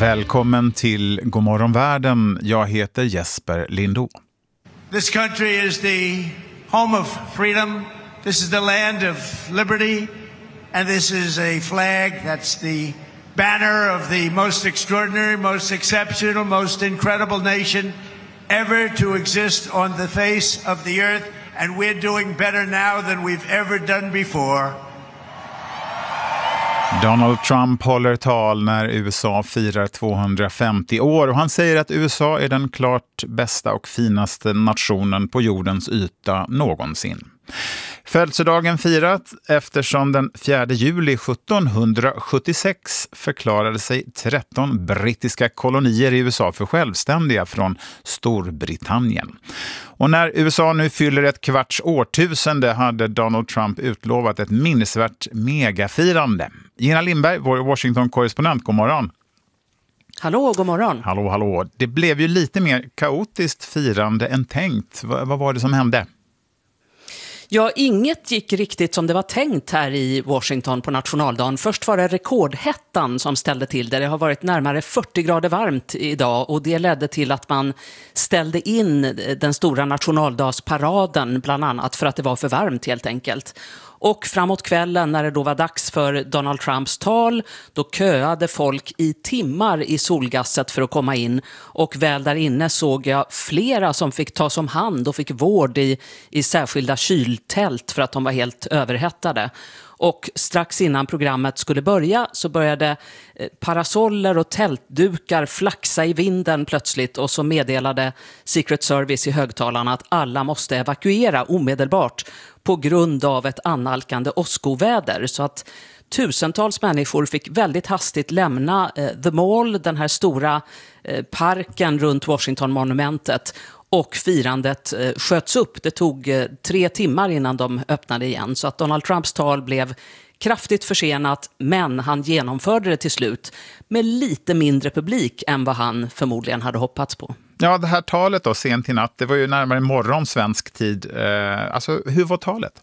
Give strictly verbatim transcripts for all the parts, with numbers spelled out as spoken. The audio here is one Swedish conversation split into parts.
Välkommen till Godmorgon världen. Jag heter Jesper Lindå. This country is the home of freedom. This is the land of liberty. And this is a flag that's the banner of the most extraordinary, most exceptional, most incredible nation ever to exist on the face of the earth. And we're doing better now than we've ever done before. Donald Trump håller tal när U S A firar tvåhundrafemtio år och han säger att U S A är den klart bästa och finaste nationen på jordens yta någonsin. Födelsedagen firat eftersom den fjärde juli sjuttonhundrasjuttiosex förklarade sig tretton brittiska kolonier i U S A för självständiga från Storbritannien. Och när U S A nu fyller ett kvarts årtusende hade Donald Trump utlovat ett minnesvärt megafirande. Gina Lindberg, vår Washington-korrespondent, god morgon. Hallå, god morgon. Hallå, hallå. Det blev ju lite mer kaotiskt firande än tänkt. V- vad var det som hände? Ja, inget gick riktigt som det var tänkt här i Washington på nationaldagen. Först var det rekordhettan som ställde till det. Det har varit närmare fyrtio grader varmt idag och det ledde till att man ställde in den stora nationaldagsparaden bland annat för att det var för varmt helt enkelt. Och framåt kvällen när det då var dags för Donald Trumps tal, då köade folk i timmar i solgasset för att komma in. Och väl där inne såg jag flera som fick tas om hand och fick vård i, i särskilda kyltält för att de var helt överhettade. Och strax innan programmet skulle börja så började parasoller och tältdukar flaxa i vinden plötsligt och så meddelade Secret Service i högtalarna att alla måste evakuera omedelbart på grund av ett annalkande åskoväder. Så att tusentals människor fick väldigt hastigt lämna eh, The Mall, den här stora eh, parken runt Washington-monumentet. Och firandet eh, sköts upp. Det tog eh, tre timmar innan de öppnade igen. Så att Donald Trumps tal blev kraftigt försenat, men han genomförde det till slut med lite mindre publik än vad han förmodligen hade hoppats på. Ja, det här talet då, sent i natt, det var ju närmare morgon svensk tid. Eh, alltså, hur var talet?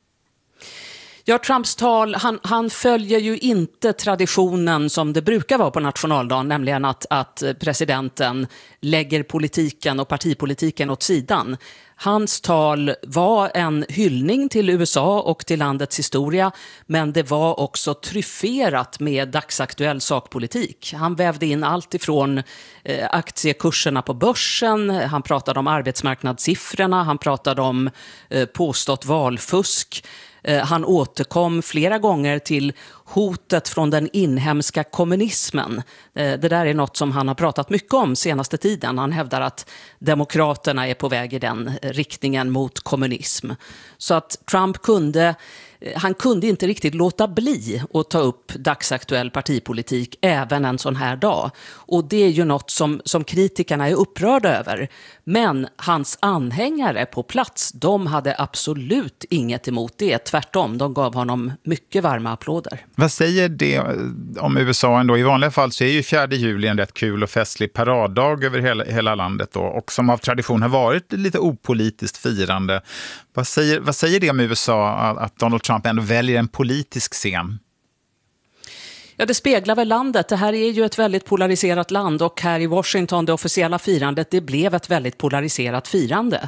Ja, Trumps tal, han, han följer ju inte traditionen som det brukar vara på nationaldagen, nämligen att, att presidenten lägger politiken och partipolitiken åt sidan. Hans tal var en hyllning till U S A och till landets historia, men det var också tryfferat med dagsaktuell sakpolitik. Han vävde in allt ifrån eh, aktiekurserna på börsen, han pratade om arbetsmarknadssiffrorna, han pratade om eh, påstått valfusk. Han återkom flera gånger till hotet från den inhemska kommunismen. Det där är något som han har pratat mycket om senaste tiden. Han hävdar att demokraterna är på väg i den riktningen mot kommunism. Så att Trump kunde... Han kunde inte riktigt låta bli att ta upp dagsaktuell partipolitik även en sån här dag. Och det är ju något som, som kritikerna är upprörda över. Men hans anhängare på plats, de hade absolut inget emot det. Tvärtom, de gav honom mycket varma applåder. Vad säger det om U S A ändå? I vanliga fall så är ju fjärde juli en rätt kul och festlig paraddag över hela, hela landet då. Och som av tradition har varit lite opolitiskt firande. Vad säger, vad säger det om U S A att Donald Trump ändå väljer en politisk scen? Ja, det speglar väl landet. Det här är ju ett väldigt polariserat land och här i Washington, det officiella firandet, det blev ett väldigt polariserat firande.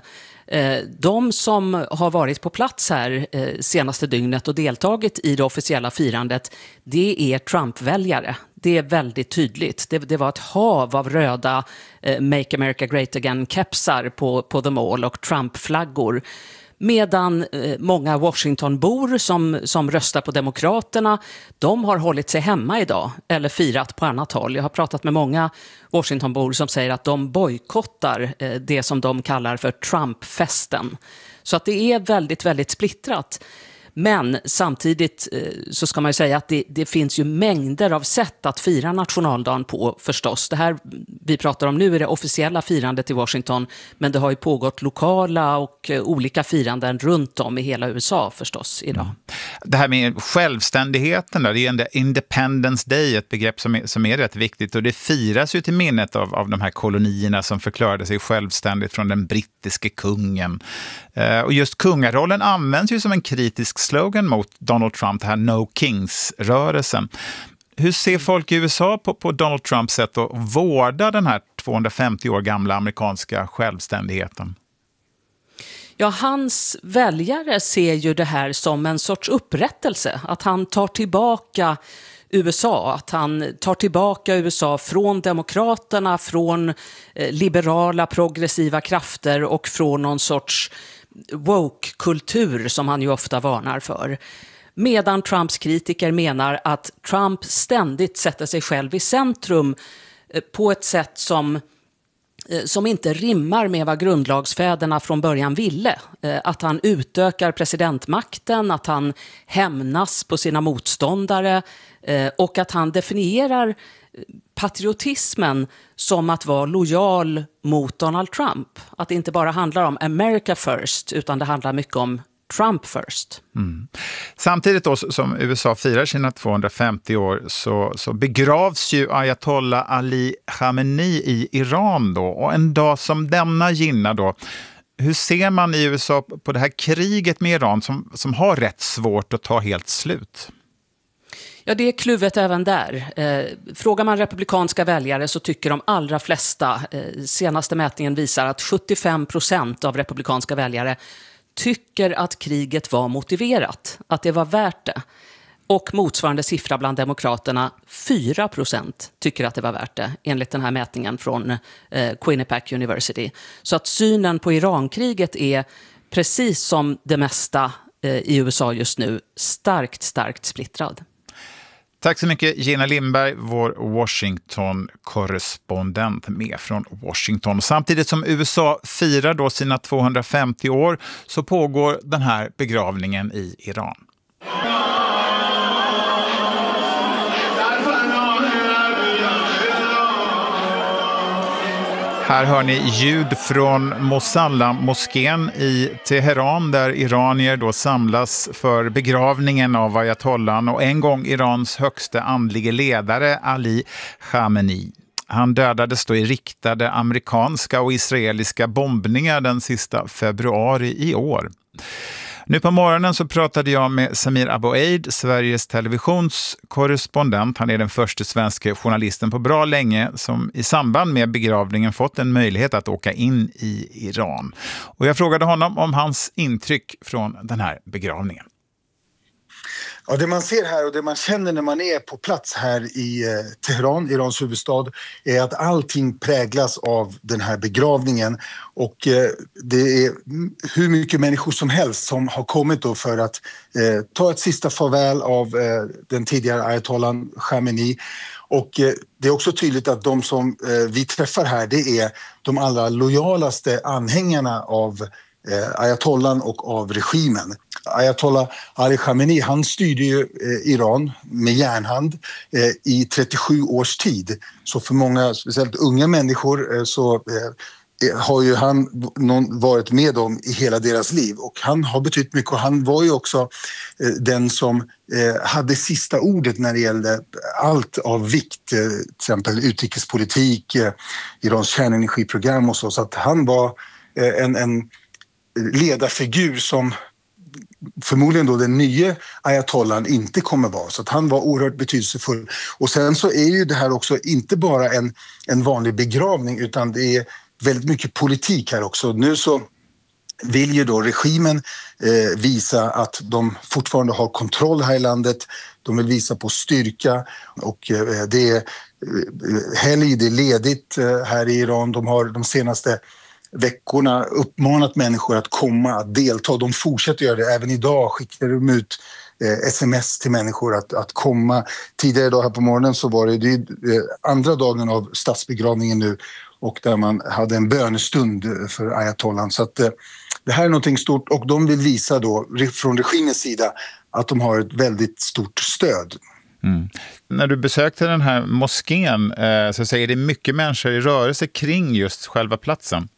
De som har varit på plats här senaste dygnet och deltagit i det officiella firandet, det är Trump-väljare. Det är väldigt tydligt. Det, det var ett hav av röda Make America Great Again-kepsar på, på The Mall och Trump-flaggor. Medan eh, många Washingtonbor som, som röstar på Demokraterna, de har hållit sig hemma idag eller firat på annat håll. Jag har pratat med många Washingtonbor som säger att de bojkottar eh, det som de kallar för Trump-festen. Så att det är väldigt, väldigt splittrat. Men samtidigt så ska man ju säga att det, det finns ju mängder av sätt att fira nationaldagen på förstås. Det här vi pratar om nu är det officiella firandet i Washington, men det har ju pågått lokala och olika firanden runt om i hela U S A förstås idag. Mm. Det här med självständigheten där, det är en Independence Day, ett begrepp som är, som är rätt viktigt, och det firas ju till minnet av, av de här kolonierna som förklarade sig självständigt från den brittiske kungen. Eh, och just kungarollen används ju som en kritisk slogan mot Donald Trump, det här No Kings-rörelsen. Hur ser folk i U S A på, på Donald Trumps sätt att vårda den här tvåhundrafemtio år gamla amerikanska självständigheten? Ja, hans väljare ser ju det här som en sorts upprättelse. Att han tar tillbaka U S A, att han tar tillbaka U S A från demokraterna, från liberala progressiva krafter och från någon sorts woke-kultur som han ju ofta varnar för. Medan Trumps kritiker menar att Trump ständigt sätter sig själv i centrum på ett sätt som, som inte rimmar med vad grundlagsfäderna från början ville. Att han utökar presidentmakten, att han hämnas på sina motståndare och att han definierar patriotismen som att vara lojal mot Donald Trump. Att det inte bara handlar om America first utan det handlar mycket om Trump first. Mm. Samtidigt då som U S A firar sina tvåhundrafemtio år så, så begravs ju Ayatollah Ali Khamenei i Iran då. Och en dag som denna Gina då, hur ser man i U S A på det här kriget med Iran som, som har rätt svårt att ta helt slut? Ja, det är kluvet även där. Eh, frågar man republikanska väljare så tycker de allra flesta, eh, senaste mätningen visar att sjuttiofem procent av republikanska väljare tycker att kriget var motiverat, att det var värt det. Och motsvarande siffra bland demokraterna, fyra procent tycker att det var värt det, enligt den här mätningen från eh, Quinnipiac University. Så att synen på Irankriget är, precis som det mesta eh, i U S A just nu, starkt, starkt splittrad. Tack så mycket Gina Lindberg, vår Washington-korrespondent med från Washington. Samtidigt som U S A firar då sina tvåhundrafemtio år så pågår den här begravningen i Iran. Här hör ni ljud från Mosalla-moskén i Teheran där iranier då samlas för begravningen av ayatollan och en gång Irans högsta andlige ledare Ali Khamenei. Han dödades då i riktade amerikanska och israeliska bombningar den sista februari i år. Nu på morgonen så pratade jag med Samir Abu-Eid, Sveriges televisionskorrespondent. Han är den första svenska journalisten på bra länge som i samband med begravningen fått en möjlighet att åka in i Iran. Och jag frågade honom om hans intryck från den här begravningen. Ja, det man ser här och det man känner när man är på plats här i eh, Teheran, Irans huvudstad, är att allting präglas av den här begravningen. Och eh, det är hur mycket människor som helst som har kommit då för att eh, ta ett sista farväl av eh, den tidigare ayatollan Khamenei. Och eh, det är också tydligt att de som eh, vi träffar här, det är de allra lojalaste anhängarna av eh, ayatollan och av regimen. Ayatollah Ali Khamenei, han styrde ju eh, Iran med järnhand eh, i trettiosju års tid. Så för många, speciellt unga människor, eh, så eh, har ju han någon varit med dem i hela deras liv. Och han har betytt mycket och han var ju också eh, den som eh, hade sista ordet när det gällde allt av vikt. Eh, till exempel utrikespolitik, eh, Irans kärnenergiprogram och så. Så att han var eh, en, en ledarfigur som förmodligen då den nya ayatollan inte kommer vara. Så att han var oerhört betydelsefull. Och sen så är ju det här också inte bara en, en vanlig begravning utan det är väldigt mycket politik här också. Nu så vill ju då regimen eh, visa att de fortfarande har kontroll här i landet. De vill visa på styrka och eh, det är eh, helg, det är ledigt eh, här i Iran. De har de senaste veckorna uppmanat människor att komma, att delta. De fortsätter göra det. Även idag skickar de ut eh, sms till människor att, att komma. Tidigare idag här på morgonen så var det, det eh, andra dagen av statsbegravningen nu och där man hade en bönestund för ayatollan. Så att eh, det här är någonting stort och de vill visa då från regimens sida att de har ett väldigt stort stöd. Mm. När du besökte den här moskén eh, så säger det mycket människor i rörelse kring just själva platsen.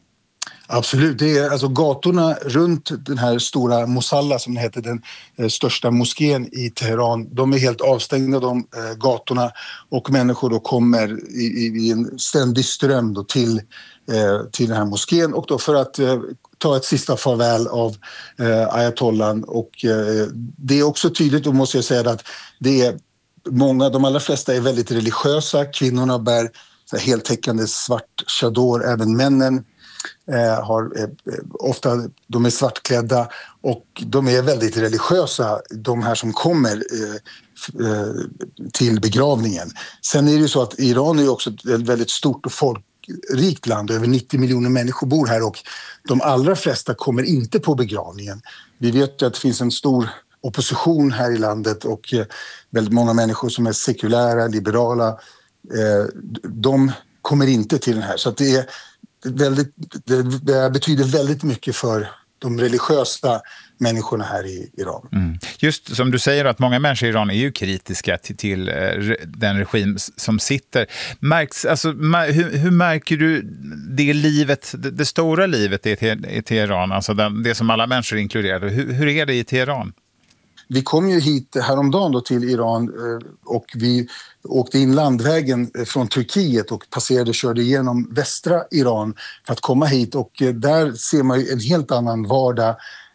Absolut, det är alltså gatorna runt den här stora Mosalla som det heter, den eh, största moskén i Teheran. De är helt avstängda de eh, gatorna och människor då kommer i, i, i en ständig ström då till, eh, till den här moskén och då för att eh, ta ett sista farväl av eh, ayatollan och eh, det är också tydligt, och måste jag säga att det är många, de allra flesta är väldigt religiösa. Kvinnorna bär så här heltäckande svart chador, även männen eh, har eh, ofta, de är svartklädda och de är väldigt religiösa, de här som kommer eh, eh, till begravningen. Sen är det ju så att Iran är ju också ett väldigt stort och folkrikt land, över nittio miljoner människor bor här och de allra flesta kommer inte på begravningen. Vi vet ju att det finns en stor opposition här i landet och eh, väldigt många människor som är sekulära, liberala, eh, de kommer inte till den här. Så att det, är väldigt, det, det betyder väldigt mycket för de religiösa människorna här i Iran. Mm. Just som du säger att många människor i Iran är ju kritiska till, till uh, den regim som sitter. Märks, alltså, hur, hur märker du det livet, det, det stora livet i, i Teheran, alltså den, det som alla människor är inkluderade? Hur, hur är det i Teheran? Vi kom ju hit häromdagen då till Iran och vi åkte in landvägen från Turkiet och passerade, körde igenom västra Iran för att komma hit och där ser man ju en helt annan vardag.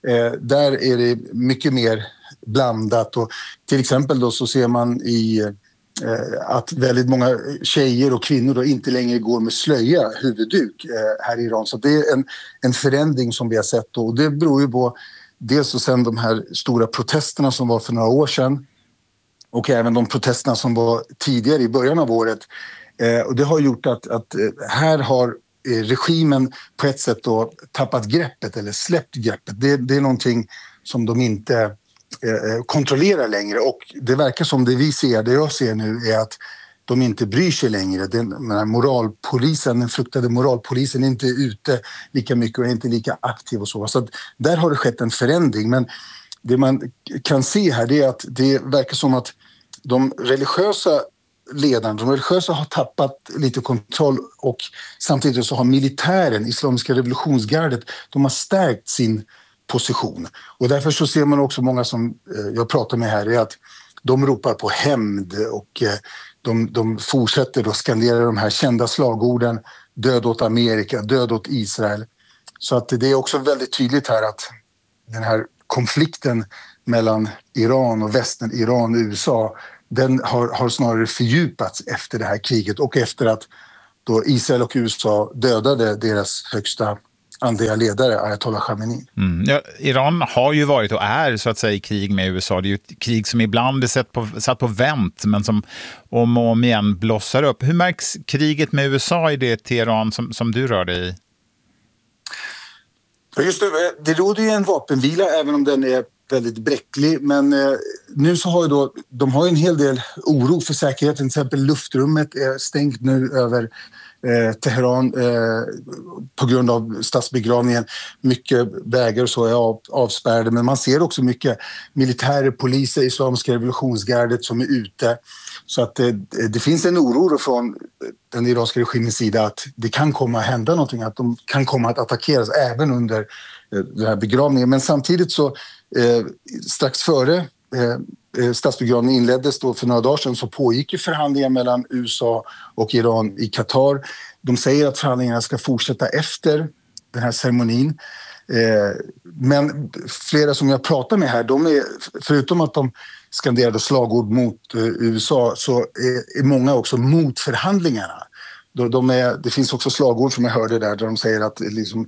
Där är det mycket mer blandat och till exempel då så ser man i att väldigt många tjejer och kvinnor då inte längre går med slöja, huvudduk här i Iran. Så det är en, en förändring som vi har sett då. Och det beror ju på dels och sen de här stora protesterna som var för några år sedan och även de protesterna som var tidigare i början av året. Eh, och det har gjort att, att här har eh, regimen på ett sätt då tappat greppet eller släppt greppet. Det, det är någonting som de inte eh, kontrollerar längre och det verkar som det vi ser, det jag ser nu är att de inte bryr sig längre. Den, den här moralpolisen, den fruktade moralpolisen är inte ute lika mycket och är inte lika aktiv och så. Så att där har det skett en förändring. Men det man kan se här det är att det verkar som att de religiösa ledarna, de religiösa har tappat lite kontroll och samtidigt så har militären, Islamiska revolutionsgardet, de har stärkt sin position. Och därför så ser man också många som jag pratar med här är att de ropar på hämnd och De, de fortsätter att skandera de här kända slagorden död åt Amerika, död åt Israel. Så att det är också väldigt tydligt här att den här konflikten mellan Iran och västern, Iran och U S A, den har, har snarare fördjupats efter det här kriget och efter att då Israel och U S A dödade deras högsta andra ledare, Ayatollah Khamenei. Mm. Ja, Iran har ju varit och är så att säga i krig med U S A. Det är ju ett krig som ibland är satt på, satt på vänt men som om och om igen blossar upp. Hur märks kriget med U S A i det Teheran som, som du rör dig i? Just det, det råder ju en vapenvila även om den är väldigt bräcklig. Men eh, nu så har ju då, de har ju en hel del oro för säkerheten. Till exempel luftrummet är stängt nu över Eh, Teheran eh, på grund av statsbegravningen. Mycket vägar och så är av, avspärrade men man ser också mycket militärer, poliser, Islamiska revolutionsgardet som är ute. Så att eh, det finns en oro från den iranska regimens sida att det kan komma att hända någonting, att de kan komma att attackeras även under eh, den här begravningen. Men samtidigt så eh, strax före eh, statsbegravningen inleddes då för några dagar sedan så pågick ju förhandlingar mellan U S A och Iran i Qatar. De säger att förhandlingarna ska fortsätta efter den här ceremonin. Men flera som jag pratar med här, de är, förutom att de skanderade slagord mot U S A så är många också mot förhandlingarna. De är, det finns också slagord som jag hörde där, där de säger att, liksom,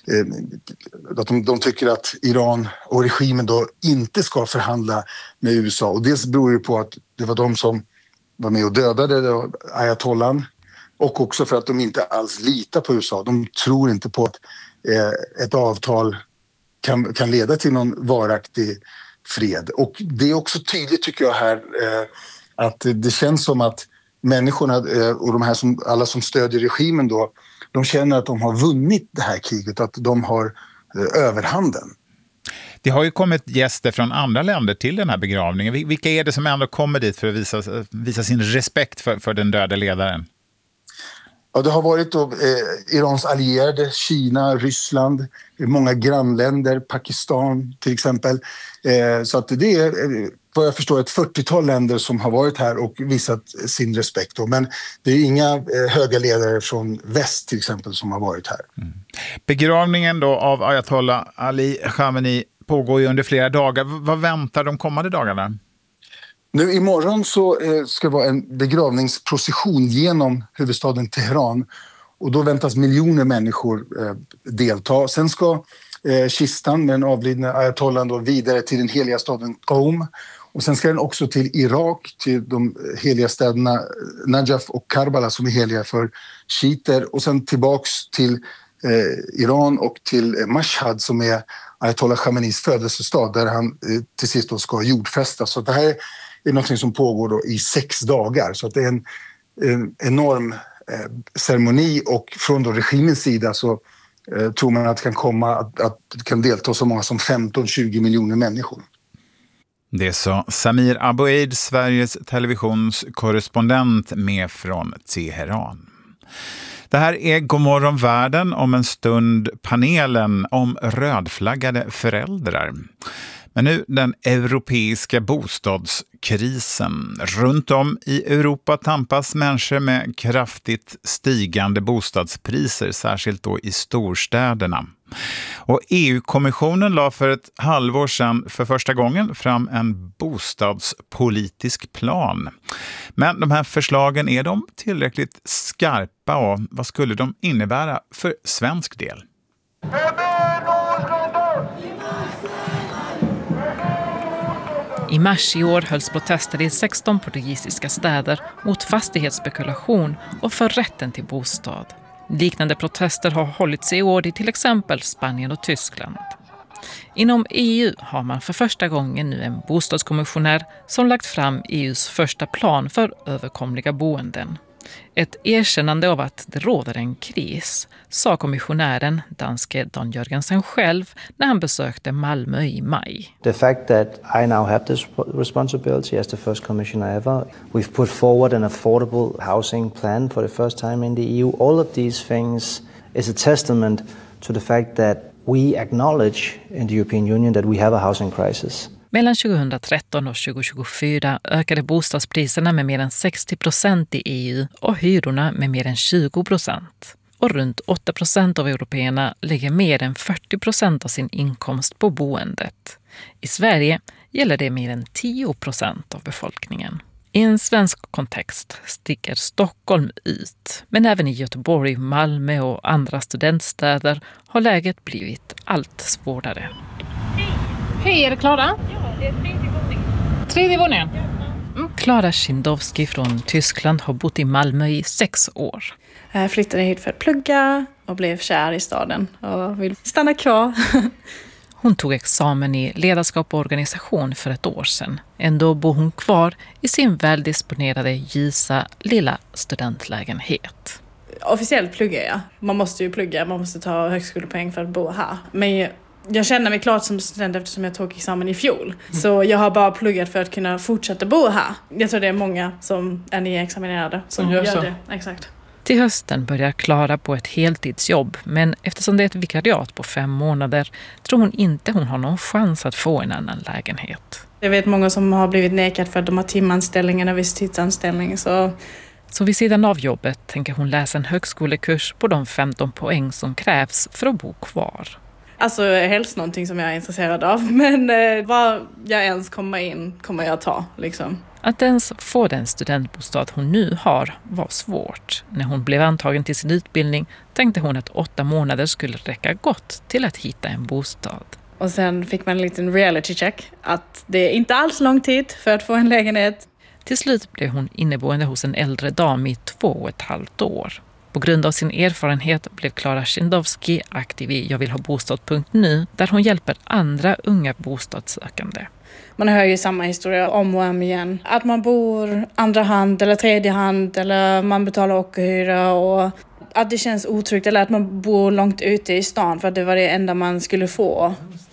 eh, att de, de tycker att Iran och regimen då inte ska förhandla med U S A. Och det beror ju på att det var de som var med och dödade Ayatollah och också för att de inte alls litar på U S A. De tror inte på att eh, ett avtal kan, kan leda till någon varaktig fred. Och det är också tydligt tycker jag här eh, att det känns som att människorna och de här som, alla som stödjer regimen då, de känner att de har vunnit det här kriget, att de har överhanden. Det har ju kommit gäster från andra länder till den här begravningen. Vilka är det som ändå kommer dit för att visa, visa sin respekt för, för den döda ledaren? Ja, det har varit då, eh, Irans allierade, Kina, Ryssland, många grannländer, Pakistan till exempel. Eh, så att det är, vad jag förstår, ett fyrtiotal länder som har varit här och visat sin respekt. Då. Men det är inga eh, höga ledare från väst till exempel som har varit här. Mm. Begravningen då av Ayatollah Ali Khamenei pågår ju under flera dagar. Vad väntar de kommande dagarna? Nu imorgon så eh, ska det vara en begravningsprocession genom huvudstaden Teheran. Och då väntas miljoner människor eh, delta. Sen ska eh, kistan med den avlidne ayatollan då vidare till den heliga staden Qom. Och sen ska den också till Irak, till de heliga städerna Najaf och Karbala som är heliga för shiiter. Och sen tillbaks till eh, Iran och till eh, Mashhad som är ayatollah Khameneis födelsestad där han eh, till sist då ska jordfästas. Så det här är något som pågår då i sex dagar. Så att det är en, en enorm eh, ceremoni och från då regimens sida så eh, tror man att det kan komma att, att det kan delta så många som femton till tjugo miljoner människor. Det sa Samir Aboueid, Sveriges televisionskorrespondent med från Teheran. Det här är Godmorgon världen, om en stund panelen om rödflaggade föräldrar. Men nu den europeiska bostadskrisen. Runt om i Europa tampas människor med kraftigt stigande bostadspriser, särskilt då i storstäderna. Och E U-kommissionen la för ett halvår sedan för första gången fram en bostadspolitisk plan. Men de här förslagen, är de tillräckligt skarpa och vad skulle de innebära för svensk del? I mars i år hölls protester i sexton portugisiska städer mot fastighetsspekulation och för rätten till bostad. Liknande protester har hållits i år i till exempel Spanien och Tyskland. Inom E U har man för första gången nu en bostadskommissionär som lagt fram E U:s första plan för överkomliga boenden. Ett erkännande av att det råder en kris, sa kommissionären, danske Dan Jørgensen själv, när han besökte Malmö i maj. The fact that I now have this responsibility as the first commissioner ever, we've put forward an affordable housing plan for the first time in the E U. All of these things is a testament to the fact that we acknowledge in the European Union that we have a housing crisis. Mellan tjugohundratretton och tjugohundratjugofyra ökade bostadspriserna med mer än sextio procent i E U och hyrorna med mer än tjugo procent. Och runt åtta procent av européerna lägger mer än fyrtio procent av sin inkomst på boendet. I Sverige gäller det mer än tio procent av befolkningen. I en svensk kontext sticker Stockholm ut, men även i Göteborg, Malmö och andra studentstäder har läget blivit allt svårare. Hej, är det Klara? Ja, det är tredje våningen. Tredje våningen? Mm. Klara Schindowski från Tyskland har bott i Malmö i sex år. Jag flyttade hit för att plugga och blev kär i staden och vill stanna kvar. Hon tog examen i ledarskap och organisation för ett år sedan. Ändå bor hon kvar i sin väldisponerade, ljusa, lilla studentlägenhet. Officiellt pluggar jag. Man måste ju plugga, man måste ta högskolepoäng för att bo här. Men jag känner mig klart som student eftersom jag tog examen i fjol. Mm. Så jag har bara pluggat för att kunna fortsätta bo här. Jag tror det är många som är nyexaminerade som gör, gör det. Exakt. Till hösten börjar Klara på ett heltidsjobb, men eftersom det är ett vikariat på fem månader tror hon inte hon har någon chans att få en annan lägenhet. Jag vet många som har blivit nekad för att de har timanställningar och visstidsanställning. Så... så vid sidan av jobbet tänker hon läsa en högskolekurs på de femton poäng som krävs för att bo kvar. Alltså helst någonting som jag är intresserad av, men eh, vad jag ens kommer in kommer jag ta liksom. Att ens få den studentbostad hon nu har var svårt. När hon blev antagen till sin utbildning tänkte hon att åtta månader skulle räcka gott till att hitta en bostad. Och sen fick man en liten reality check att det är inte alls lång tid för att få en lägenhet. Till slut blev hon inneboende hos en äldre dam i två och ett halvt år. På grund av sin erfarenhet blev Klara Schindowski aktiv i Jag vill ha bostad punkt nu, där hon hjälper andra unga bostadssökande. Man hör ju samma historia om och om igen. Att man bor andra hand eller tredje hand eller man betalar ockerhyra och att det känns otryggt eller att man bor långt ute i stan för att det var det enda man skulle få.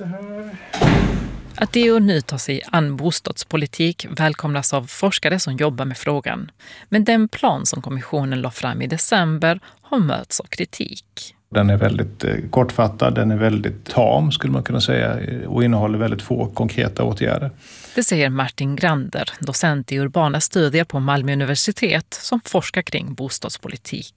Att E U nu tar sig an bostadspolitik välkomnas av forskare som jobbar med frågan. Men den plan som kommissionen la fram i december har mötts av kritik. Den är väldigt kortfattad, den är väldigt tam skulle man kunna säga och innehåller väldigt få konkreta åtgärder. Det säger Martin Grander, docent i urbana studier på Malmö universitet som forskar kring bostadspolitik.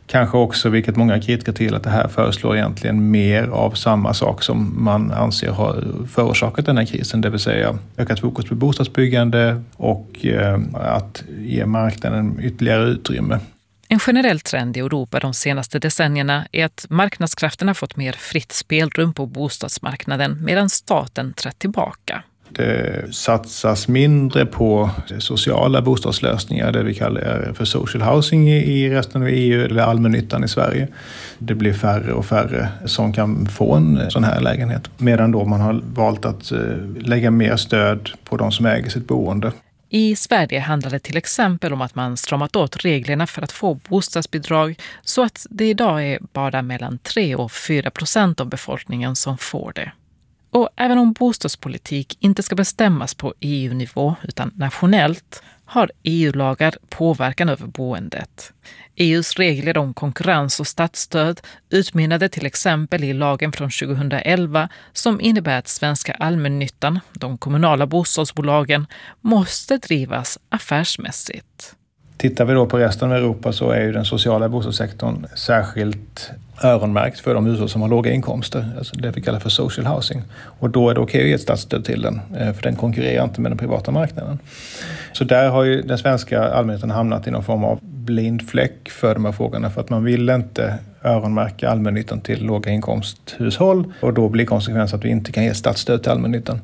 Kanske också, vilket många kritiker till, att det här föreslår egentligen mer av samma sak som man anser har förorsakat den här krisen, det vill säga ökat fokus på bostadsbyggande och eh, att ge marknaden ytterligare utrymme. En generell trend i Europa de senaste decennierna är att marknadskrafterna fått mer fritt spelrum på bostadsmarknaden medan staten trätt tillbaka. Det satsas mindre på sociala bostadslösningar, det vi kallar för social housing i resten av E U eller allmännyttan i Sverige. Det blir färre och färre som kan få en sån här lägenhet. Medan då man har valt att lägga mer stöd på de som äger sitt boende. I Sverige handlar det till exempel om att man stramat åt reglerna för att få bostadsbidrag så att det idag är bara mellan tre och fyra procent av befolkningen som får det. Och även om bostadspolitik inte ska bestämmas på E U-nivå utan nationellt har E U-lagar påverkan över boendet. E U:s regler om konkurrens och statsstöd utmynnade till exempel i lagen från tjugohundraelva som innebär att svenska allmännyttan, de kommunala bostadsbolagen, måste drivas affärsmässigt. Tittar vi då på resten av Europa så är ju den sociala bostadssektorn särskilt öronmärkt för de hushåll som har låga inkomster, alltså det vi kallar för social housing. Och då är det okej att ge ett statsstöd till den, för den konkurrerar inte med den privata marknaden. Så där har ju den svenska allmänheten hamnat i någon form av blind fläck för de här frågorna, för att man vill inte öronmärka allmännyttan till låga inkomsthushåll och då blir konsekvensen att vi inte kan ge statsstöd till allmännyttan.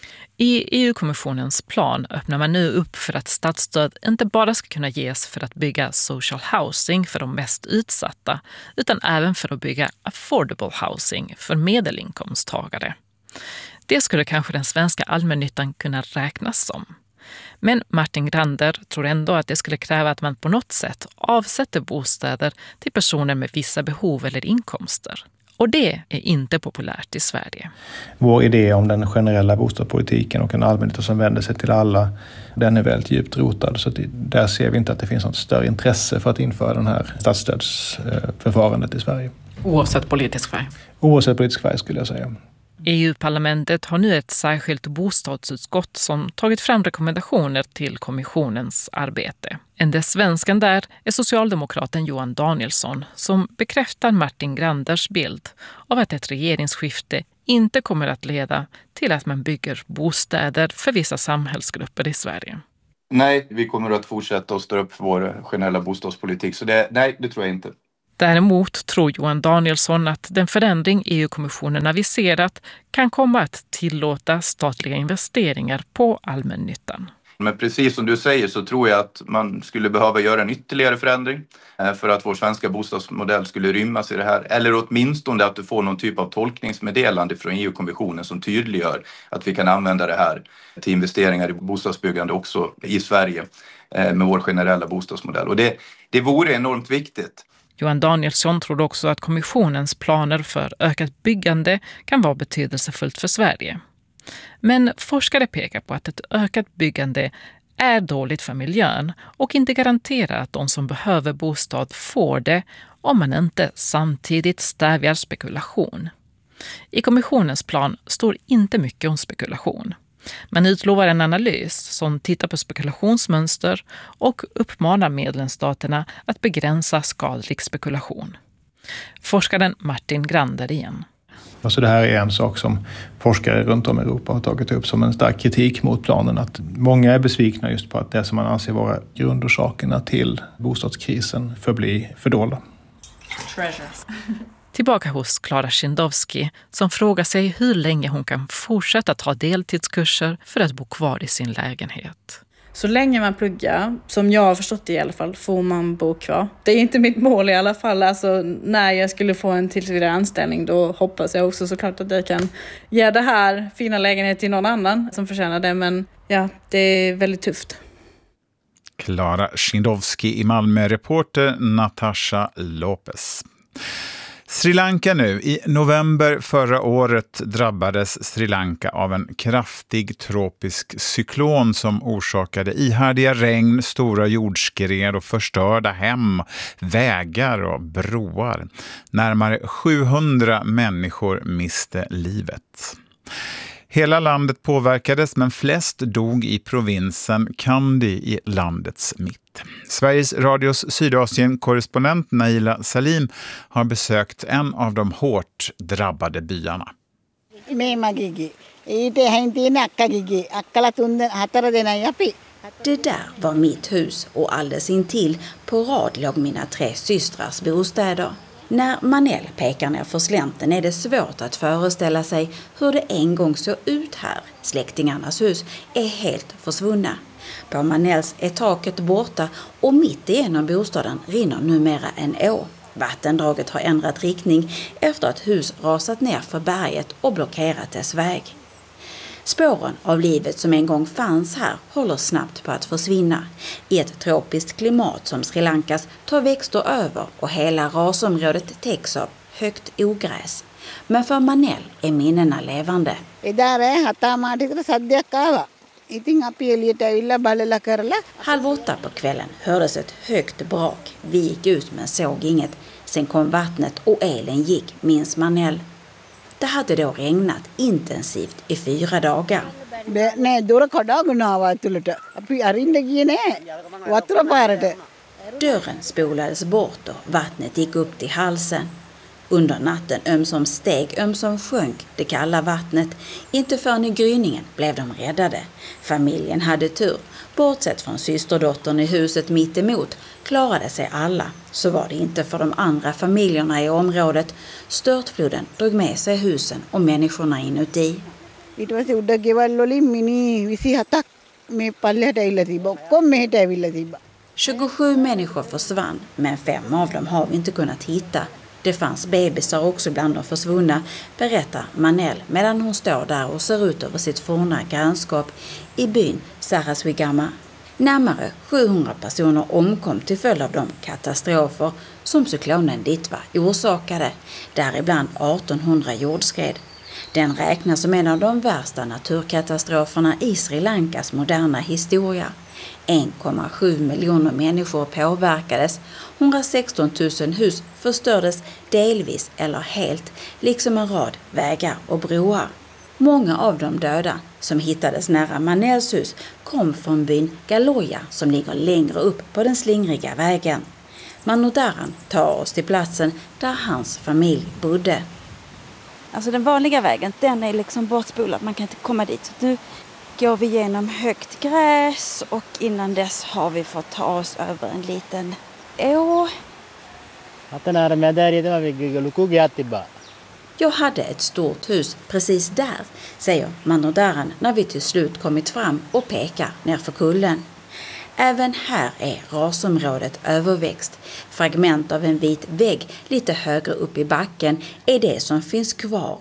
I E U-kommissionens plan öppnar man nu upp för att statsstöd inte bara ska kunna ges för att bygga social housing för de mest utsatta, utan även för att bygga affordable housing för medelinkomsttagare. Det skulle kanske den svenska allmännyttan kunna räknas som. Men Martin Grander tror ändå att det skulle kräva att man på något sätt avsätter bostäder till personer med vissa behov eller inkomster. Och det är inte populärt i Sverige. Vår idé om den generella bostadspolitiken och en allmännytta som vänder sig till alla, den är väldigt djupt rotad. Så där ser vi inte att det finns något större intresse för att införa den här statsstödsförfarandet i Sverige. Oavsett politisk färg? Oavsett politisk färg skulle jag säga. E U-parlamentet har nu ett särskilt bostadsutskott som tagit fram rekommendationer till kommissionens arbete. Enda svenskan där är socialdemokraten Johan Danielsson som bekräftar Martin Granders bild av att ett regeringsskifte inte kommer att leda till att man bygger bostäder för vissa samhällsgrupper i Sverige. Nej, vi kommer att fortsätta att stå upp för vår generella bostadspolitik. Så det, nej, det tror jag inte. Däremot tror Johan Danielsson att den förändring E U-kommissionen aviserat kan komma att tillåta statliga investeringar på allmännyttan. Men precis som du säger så tror jag att man skulle behöva göra en ytterligare förändring för att vår svenska bostadsmodell skulle rymmas i det här. Eller åtminstone att du får någon typ av tolkningsmeddelande från E U-kommissionen som tydliggör att vi kan använda det här till investeringar i bostadsbyggande också i Sverige med vår generella bostadsmodell. Och det, det vore enormt viktigt. Johan Danielsson tror också att kommissionens planer för ökat byggande kan vara betydelsefullt för Sverige. Men forskare pekar på att ett ökat byggande är dåligt för miljön och inte garanterar att de som behöver bostad får det om man inte samtidigt stävjar spekulation. I kommissionens plan står inte mycket om spekulation. Man utlovar en analys som tittar på spekulationsmönster och uppmanar medlemsstaterna att begränsa skadlig spekulation. Forskaren Martin Grander igen. Alltså det här är en sak som forskare runt om i Europa har tagit upp som en stark kritik mot planen. Att många är besvikna just på att det som man anser vara grundorsakerna till bostadskrisen förblir fördolda. Treasures. Tillbaka hos Klara Schindowski som frågar sig hur länge hon kan fortsätta ta deltidskurser för att bo kvar i sin lägenhet. Så länge man pluggar, som jag har förstått det i alla fall, får man bo kvar. Det är inte mitt mål i alla fall. Alltså, när jag skulle få en tillsvidare anställning då hoppas jag också såklart att jag kan ge det här fina lägenhet till någon annan som förtjänar det. Men ja, det är väldigt tufft. Klara Schindowski i Malmö, reporter Natasha Lopez. Sri Lanka nu. I november förra året drabbades Sri Lanka av en kraftig tropisk cyklon som orsakade ihärdiga regn, stora jordskred och förstörda hem, vägar och broar. Närmare sjuhundra människor miste livet. Hela landet påverkades, men flest dog i provinsen Kandy i landets mitt. Sveriges Radios Sydasien-korrespondent Naila Salim har besökt en av de hårt drabbade byarna. Det där var mitt hus och alldeles intill på rad låg mina tre systrars bostäder. När Manel pekar ner för slänten är det svårt att föreställa sig hur det en gång såg ut här. Släktingarnas hus är helt försvunna. På Manels är taket borta och mitt igenom bostaden rinner numera en å. Vattendraget har ändrat riktning efter att hus rasat ner för berget och blockerat dess väg. Spåren av livet som en gång fanns här håller snabbt på att försvinna. I ett tropiskt klimat som Sri Lankas tar växter över och hela rasområdet täcks av högt ogräs. Men för Manel är minnena levande. Halv åtta på kvällen hördes ett högt brak. Vi gick ut men såg inget. Sen kom vattnet och elen gick, minns Manel. Det hade då regnat intensivt i fyra dagar. Dörren spolades bort och vattnet gick upp till halsen. Under natten ömsom steg, ömsom sjönk det kalla vattnet. Inte förrän i gryningen blev de räddade. Familjen hade tur. Bortsett från systerdottern i huset mitt emot klarade sig alla. Så var det inte för de andra familjerna i området. Störtfloden drog med sig husen och människorna inuti. tjugosju människor försvann, men fem av dem har vi inte kunnat hitta. Det fanns bebisar också bland de försvunna, berättar Manel medan hon står där och ser ut över sitt forna grannskap i byn Saraswigama. Närmare sjuhundra personer omkom till följd av de katastrofer som cyklonen Ditva orsakade, däribland artonhundra jordskred. Den räknas som en av de värsta naturkatastroferna i Sri Lankas moderna historia. en komma sju miljoner människor påverkades, hundrasexton tusen hus förstördes delvis eller helt, liksom en rad vägar och broar. Många av de döda som hittades nära Manels hus kom från byn Galoya som ligger längre upp på den slingriga vägen. Manodaran tar oss till platsen där hans familj bodde. Alltså den vanliga vägen, den är liksom bortspolad, man kan inte komma dit. Så nu går vi genom högt gräs och innan dess har vi fått ta oss över en liten å. Jag hade ett stort hus precis där, säger Manodaran när vi till slut kommit fram och pekar nerför kullen. Även här är rasområdet överväxt. Fragment av en vit vägg lite högre upp i backen är det som finns kvar.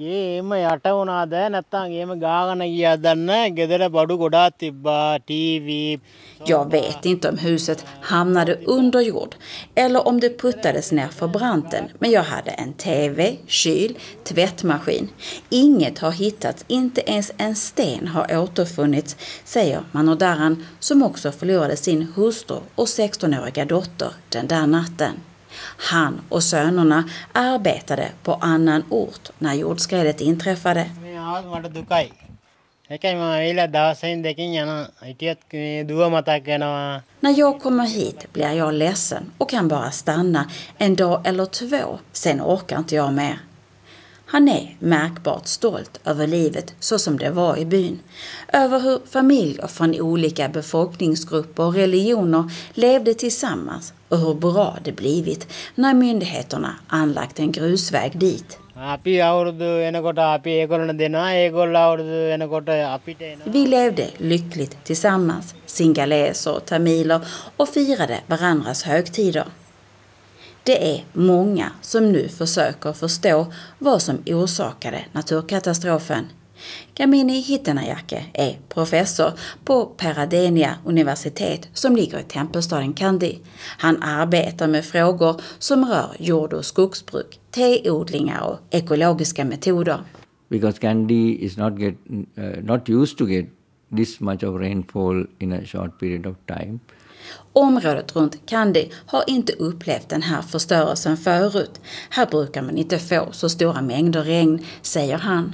Jag vet inte om huset hamnade under jord eller om det puttades ner för branten, men jag hade en tv, kyl, tvättmaskin. Inget har hittats, inte ens en sten har återfunnits, säger Manodaran som också förlorade sin hustru och sextonåriga dotter den där natten. Han och sönerna arbetade på annan ort när jordskredet inträffade. När jag kommer hit blir jag ledsen och kan bara stanna en dag eller två. Sen orkar inte jag mer. Han är märkbart stolt över livet så som det var i byn. Över hur familjer från olika befolkningsgrupper och religioner levde tillsammans och hur bra det blivit när myndigheterna anlagt en grusväg dit. Vi levde lyckligt tillsammans, singaleser och tamiler, och firade varandras högtider. Det är många som nu försöker förstå vad som orsakade naturkatastrofen. Kamini Hittanajake är professor på Peradeniya universitet som ligger i tempelstaden Kandy. Han arbetar med frågor som rör jord- och skogsbruk, teodlingar och ekologiska metoder. Because Kandy is not get uh, not used to get this much of rainfall in a short period of time. Området runt Kandy har inte upplevt den här förstörelsen förut. Här brukar man inte få så stora mängder regn, säger han.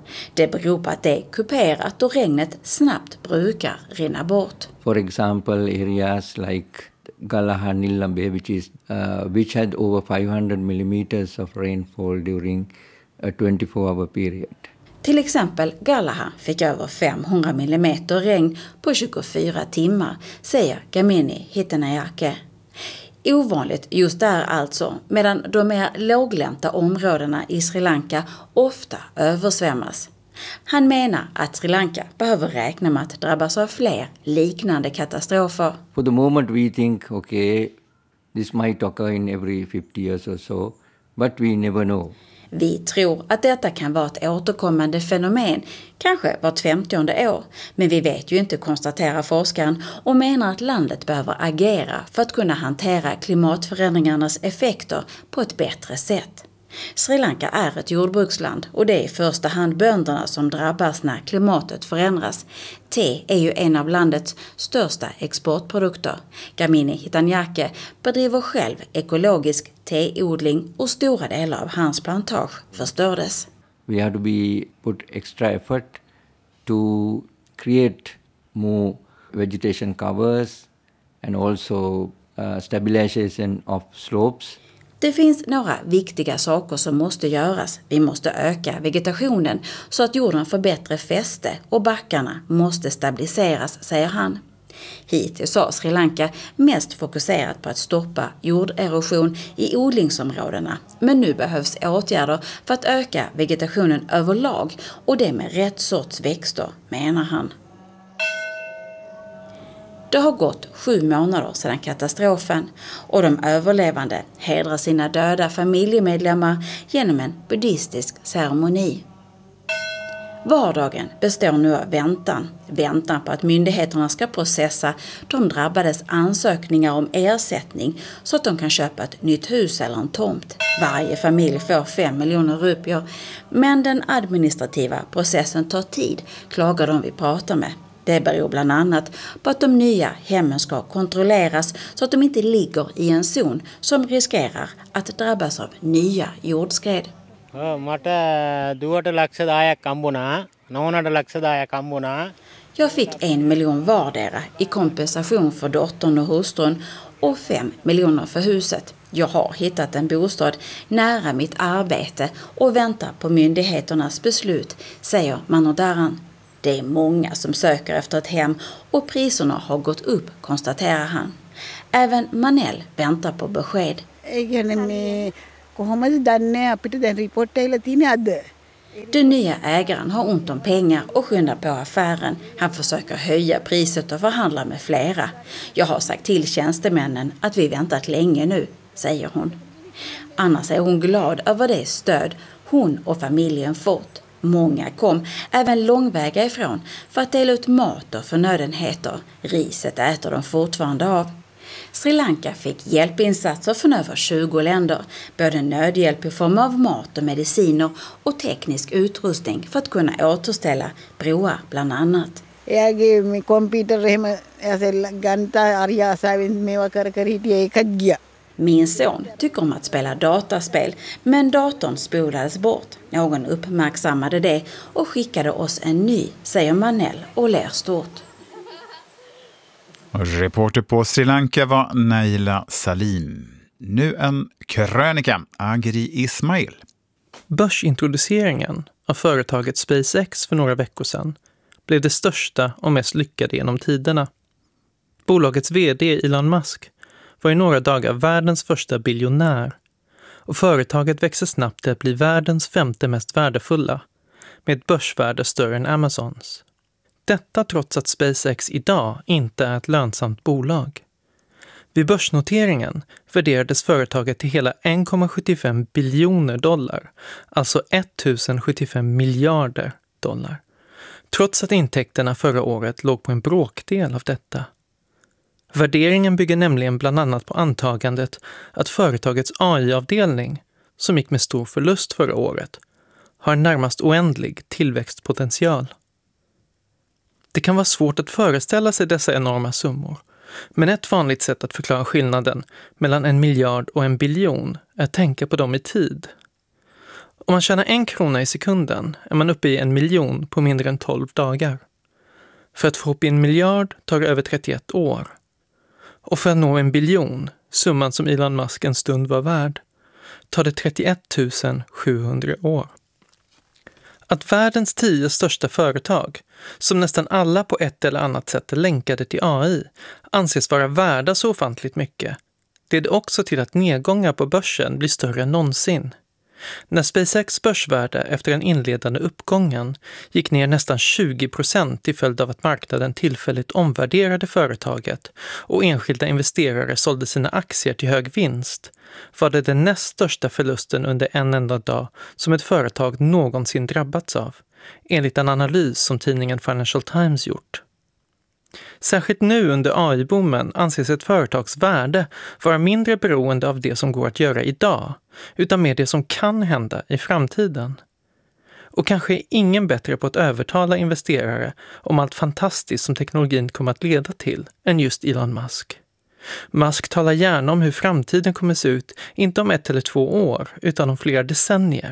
Det beror på att det är kuperat och regnet snabbt brukar rinna bort. For example, areas like Gallaha Nillambe, which is uh, which had over five hundred millimeters of rainfall during a twenty-four hour period. Till exempel Gallaha fick över femhundra millimeter regn på tjugofyra timmar, säger Gamini Hitanayake. Ovanligt just där alltså, medan de mer låglänta områdena i Sri Lanka ofta översvämmas. Han menar att Sri Lanka behöver räkna med att drabbas av fler liknande katastrofer. For the moment we think, okay, this might occur in every fifty years or so, but we never know. Vi tror att detta kan vara ett återkommande fenomen, kanske vart femtionde år. Men vi vet ju inte, konstaterar forskaren, och menar att landet behöver agera för att kunna hantera klimatförändringarnas effekter på ett bättre sätt. Sri Lanka är ett jordbruksland och det är i första hand bönderna som drabbas när klimatet förändras. Te är ju en av landets största exportprodukter. Gamini Hitanayake bedriver själv ekologisk teodling och stora delar av hans plantage förstördes. We have to be put extra effort to create more vegetation covers and also uh, stabilization of slopes. Det finns några viktiga saker som måste göras. Vi måste öka vegetationen så att jorden får bättre fäste och backarna måste stabiliseras, säger han. Hittills har Sri Lanka mest fokuserat på att stoppa jorderosion i odlingsområdena. Men nu behövs åtgärder för att öka vegetationen överlag och det med rätt sorts växter, menar han. Det har gått sju månader sedan katastrofen och de överlevande hedrar sina döda familjemedlemmar genom en buddhistisk ceremoni. Vardagen består nu av väntan. Väntan på att myndigheterna ska processa de drabbades ansökningar om ersättning så att de kan köpa ett nytt hus eller en tomt. Varje familj får fem miljoner rupier, men den administrativa processen tar tid, klagar de vi pratar med. Det beror bland annat på att de nya hemmen ska kontrolleras så att de inte ligger i en zon som riskerar att drabbas av nya jordskred. Jag fick en miljon vardera i kompensation för dottern och hustrun och fem miljoner för huset. Jag har hittat en bostad nära mitt arbete och väntar på myndigheternas beslut, säger Manodaran. Det är många som söker efter ett hem och priserna har gått upp, konstaterar han. Även Manel väntar på besked. Den nya ägaren har ont om pengar och skyndar på affären. Han försöker höja priset och förhandla med flera. Jag har sagt till tjänstemännen att vi väntat länge nu, säger hon. Annars är hon glad över det stöd hon och familjen fått. Många kom, även långväga ifrån, för att dela ut mat och förnödenheter. Riset äter de fortfarande av. Sri Lanka fick hjälpinsatser från över tjugo länder, både nödhjälp i form av mat och mediciner och teknisk utrustning för att kunna återställa broar bland annat. Min son tycker om att spela dataspel, men datorn spolades bort. Någon uppmärksammade det och skickade oss en ny, säger Manel och ler stort. Reporter på Sri Lanka var Naila Salim. Nu en krönika, Agri Ismail. Börsintroduceringen av företaget SpaceX för några veckor sedan blev det största och mest lyckade genom tiderna. Bolagets vd Elon Musk var i några dagar världens första biljonär och företaget växer snabbt till att bli världens femte mest värdefulla med ett börsvärde större än Amazons. Detta trots att SpaceX idag inte är ett lönsamt bolag. Vid börsnoteringen värderades företaget till hela en komma sjuttiofem biljoner dollar, alltså tusen sjuttiofem miljarder dollar. Trots att intäkterna förra året låg på en bråkdel av detta. Värderingen bygger nämligen bland annat på antagandet att företagets A I-avdelning, som gick med stor förlust förra året, har närmast oändlig tillväxtpotential. Det kan vara svårt att föreställa sig dessa enorma summor, men ett vanligt sätt att förklara skillnaden mellan en miljard och en biljon är att tänka på dem i tid. Om man tjänar en krona i sekunden är man uppe i en miljon på mindre än tolv dagar. För att få upp en miljard tar det över trettioett år. Och för att nå en biljon, summan som Elon Musk en stund var värd, tar det trettioett tusen sjuhundra år. Att världens tio största företag, som nästan alla på ett eller annat sätt är länkade till A I, anses vara värda så ofantligt mycket, leder också till att nedgångar på börsen blir större än någonsin. När SpaceX börsvärde efter den inledande uppgången gick ner nästan tjugo procent till följd av att marknaden tillfälligt omvärderade företaget och enskilda investerare sålde sina aktier till hög vinst, var det den näst största förlusten under en enda dag som ett företag någonsin drabbats av, enligt en analys som tidningen Financial Times gjort. Särskilt nu under A I-boomen anses ett företags värde vara mindre beroende av det som går att göra idag, utan mer det som kan hända i framtiden. Och kanske är ingen bättre på att övertala investerare om allt fantastiskt som teknologin kommer att leda till än just Elon Musk. Musk talar gärna om hur framtiden kommer se ut, inte om ett eller två år, utan om flera decennier.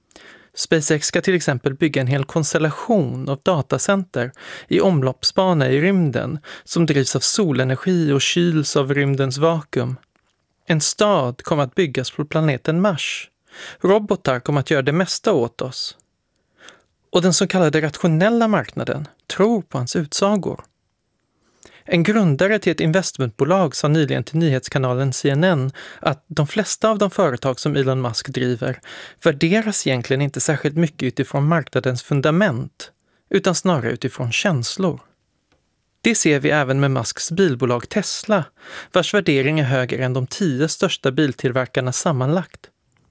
SpaceX ska till exempel bygga en hel konstellation av datacenter i omloppsbana i rymden som drivs av solenergi och kyls av rymdens vakuum. En stad kommer att byggas på planeten Mars. Robotar kommer att göra det mesta åt oss. Och den så kallade rationella marknaden tror på hans utsagor. En grundare till ett investmentbolag sa nyligen till nyhetskanalen C N N att de flesta av de företag som Elon Musk driver värderas egentligen inte särskilt mycket utifrån marknadens fundament, utan snarare utifrån känslor. Det ser vi även med Musks bilbolag Tesla, vars värdering är högre än de tio största biltillverkarna sammanlagt.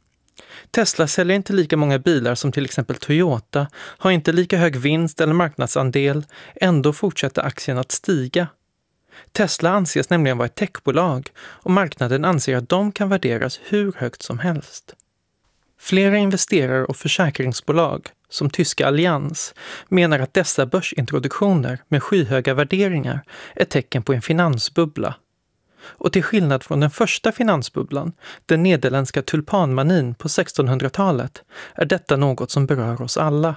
Tesla säljer inte lika många bilar som till exempel Toyota, har inte lika hög vinst eller marknadsandel, ändå fortsätter aktien att stiga. Tesla anses nämligen vara ett techbolag och marknaden anser att de kan värderas hur högt som helst. Flera investerare och försäkringsbolag, som tyska Allianz, menar att dessa börsintroduktioner med skyhöga värderingar är tecken på en finansbubbla. Och till skillnad från den första finansbubblan, den nederländska tulpanmanin på sextonhundratalet, är detta något som berör oss alla.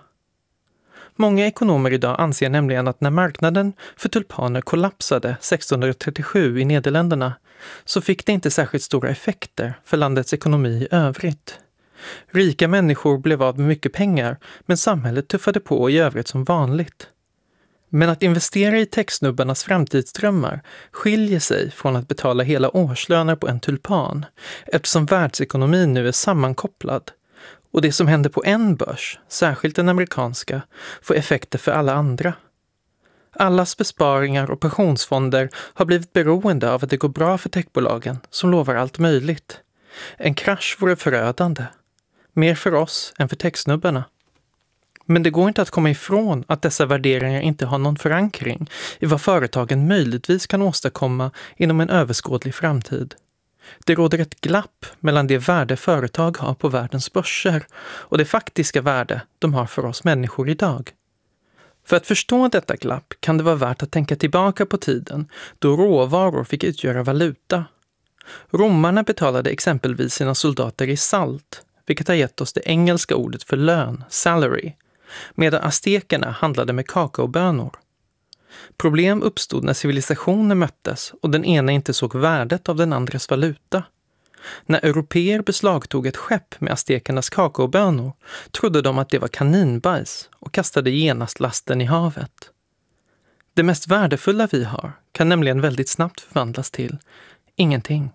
Många ekonomer idag anser nämligen att när marknaden för tulpaner kollapsade sextonhundratrettiosju i Nederländerna så fick det inte särskilt stora effekter för landets ekonomi i övrigt. Rika människor blev av med mycket pengar, men samhället tuffade på i övrigt som vanligt. Men att investera i techsnubbarnas framtidsdrömmar skiljer sig från att betala hela årslöner på en tulpan, eftersom världsekonomin nu är sammankopplad. Och det som händer på en börs, särskilt den amerikanska, får effekter för alla andra. Allas besparingar och pensionsfonder har blivit beroende av att det går bra för techbolagen som lovar allt möjligt. En krasch vore förödande. Mer för oss än för techsnubbarna. Men det går inte att komma ifrån att dessa värderingar inte har någon förankring i vad företagen möjligtvis kan åstadkomma inom en överskådlig framtid. Det råder ett glapp mellan det värde företag har på världens börser och det faktiska värde de har för oss människor idag. För att förstå detta glapp kan det vara värt att tänka tillbaka på tiden då råvaror fick utgöra valuta. Romarna betalade exempelvis sina soldater i salt, vilket har gett oss det engelska ordet för lön, salary, medan aztekerna handlade med kakaobönor. Problem uppstod när civilisationer möttes och den ena inte såg värdet av den andras valuta. När europeer beslagtog ett skepp med aztekernas kakaobönor trodde de att det var kaninbajs och kastade genast lasten i havet. Det mest värdefulla vi har kan nämligen väldigt snabbt förvandlas till ingenting.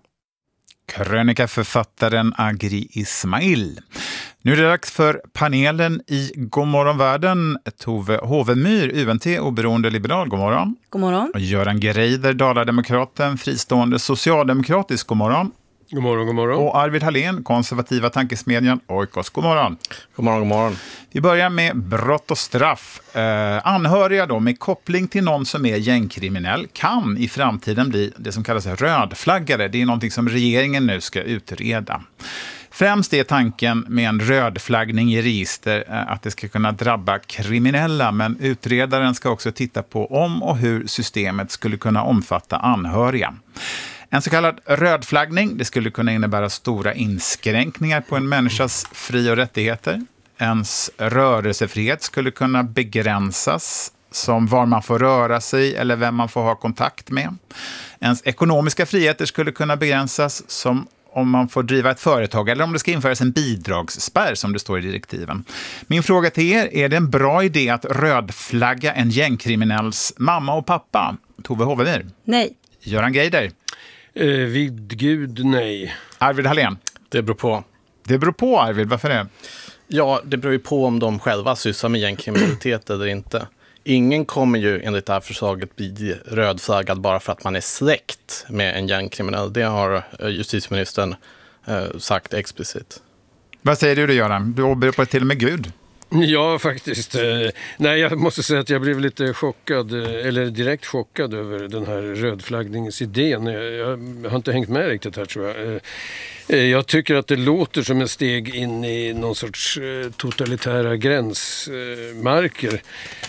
Krönikaförfattaren Agri Ismail. Nu är det dags för panelen i Godmorgon världen. Tove Hovemyr, U N T, oberoende liberal, godmorgon. Godmorgon. Och Göran Greider, Dalademokraten, fristående socialdemokratisk, godmorgon. God morgon, god morgon. Och Arvid Hallén, konservativa tankesmedjan Oikos, god morgon. God morgon, god morgon. Vi börjar med brott och straff. Eh, anhöriga då med koppling till någon som är gängkriminell kan i framtiden bli det som kallas rödflaggare. Det är någonting som regeringen nu ska utreda. Främst är tanken med en rödflaggning i register att det ska kunna drabba kriminella, men utredaren ska också titta på om och hur systemet skulle kunna omfatta anhöriga. En så kallad rödflaggning, det skulle kunna innebära stora inskränkningar på en människas fri- och rättigheter. Ens rörelsefrihet skulle kunna begränsas, som var man får röra sig eller vem man får ha kontakt med. Ens ekonomiska friheter skulle kunna begränsas, som om man får driva ett företag eller om det ska införas en bidragsspärr som det står i direktiven. Min fråga till er, är det en bra idé att rödflagga en gängkriminells mamma och pappa? Tove Hovemyr? Nej. Göran Geider? Eh, vid Gud, nej. Arvid Hallén? Det beror på. Det beror på, Arvid. Varför det? Ja, det beror ju på om de själva sysslar med gängkriminalitet eller inte. Ingen kommer ju enligt det här förslaget bli rödflaggad bara för att man är släkt med en gängkriminell. Det har justitieministern eh, sagt explicit. Vad säger du då, Göran? Du åberopar till och med Gud. Ja, faktiskt. Nej, jag måste säga att jag blev lite chockad, eller direkt chockad över den här rödflaggningsidén. Jag har inte hängt med riktigt här, tror jag. Jag tycker att det låter som en steg in i någon sorts totalitära gränsmarker.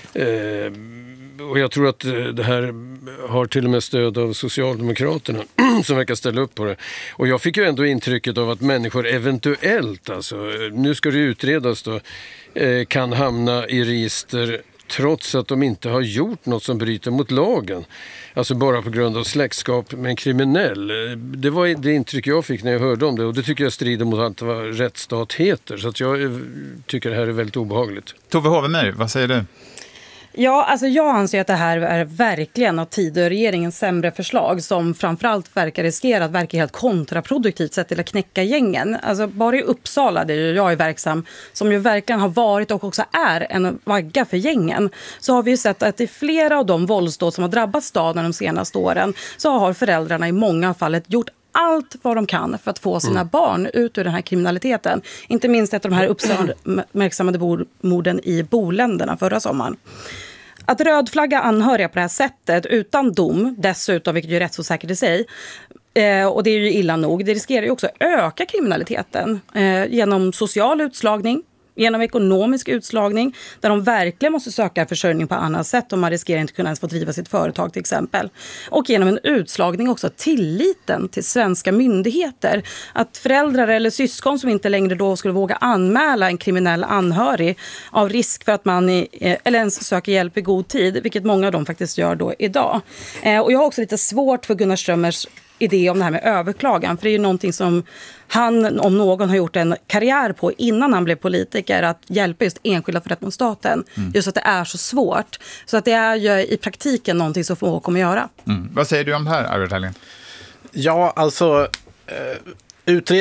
Och jag tror att det här har till och med stöd av Socialdemokraterna som verkar ställa upp på det. Och jag fick ju ändå intrycket av att människor eventuellt, alltså, nu ska det utredas då, kan hamna i register trots att de inte har gjort något som bryter mot lagen. Alltså bara på grund av släktskap med en kriminell. Det var det intryck jag fick när jag hörde om det, och det tycker jag strider mot allt vad rättsstat heter. Så att jag tycker det här är väldigt obehagligt. Tove Hovemyr, vad säger du? Ja, alltså jag anser att det här är verkligen av Tidöregeringens sämre förslag som framförallt verkar riskera att verka helt kontraproduktivt sett till att knäcka gängen. Alltså bara i Uppsala, där jag är verksam, som ju verkligen har varit och också är en vagga för gängen, så har vi ju sett att i flera av de våldsdåd som har drabbat staden de senaste åren så har föräldrarna i många fall gjort allt vad de kan för att få sina mm. barn ut ur den här kriminaliteten. Inte minst efter de här uppmärksammade morden i Boländerna förra sommaren. Att rödflagga anhöriga på det här sättet utan dom, dessutom, vilket ju är rättsosäkert i sig, eh, och det är ju illa nog, det riskerar ju också öka kriminaliteten eh, genom social utslagning, genom ekonomisk utslagning, där de verkligen måste söka försörjning på annat sätt om man riskerar inte kunna ens få driva sitt företag till exempel. Och genom en utslagning också tilliten till svenska myndigheter. Att föräldrar eller syskon som inte längre då skulle våga anmäla en kriminell anhörig av risk för att man i, eller ens söker hjälp i god tid, vilket många av dem faktiskt gör då idag. Eh, och jag har också lite svårt för Gunnar Strömmers idé om det här med överklagan, för det är ju någonting som han om någon har gjort en karriär på innan han blev politiker, att hjälpa just enskilda för rätt mot staten. Mm. Just att det är så svårt. Så att det är ju i praktiken någonting som få kommer göra. Mm. Vad säger du om det här, Arvid Hallén? Ja, alltså eh, utred